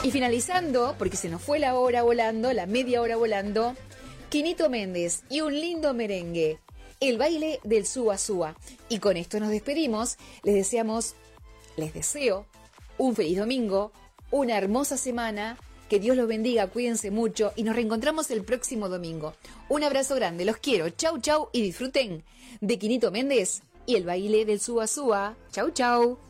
Y finalizando, porque se nos fue la hora volando, la media hora volando, Quinito Méndez y un lindo merengue, el baile del Súa Súa. Y con esto nos despedimos, les deseo un feliz domingo, una hermosa semana, que Dios los bendiga, cuídense mucho y nos reencontramos el próximo domingo. Un abrazo grande, los quiero, chau chau y disfruten de Quinito Méndez y el baile del Súa Súa. Chau chau.